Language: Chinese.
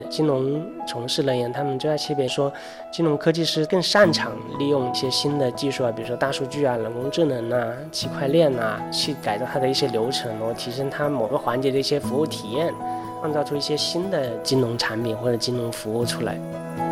金融从事人员他们最大区别说，金融科技师更擅长利用一些新的技术啊，比如说大数据啊、人工智能啊、区块链啊，去改造它的一些流程，然后提升它某个环节的一些服务体验，创造出一些新的金融产品或者金融服务出来。